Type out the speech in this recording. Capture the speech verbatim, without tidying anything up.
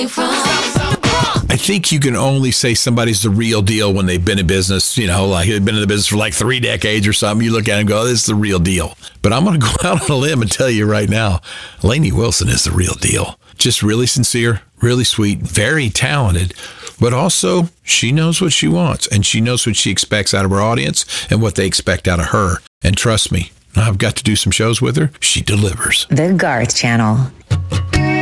I think you can only say somebody's the real deal when they've been in business, you know, like they've been in the business for like three decades or something. You look at it and go, this is the real deal. But I'm going to go out on a limb and tell you right now, Lainey Wilson is the real deal. Just really sincere, really sweet, very talented, but also she knows what she wants and she knows what she expects out of her audience and what they expect out of her. And trust me, I've got to do some shows with her. She delivers. The Garth Channel.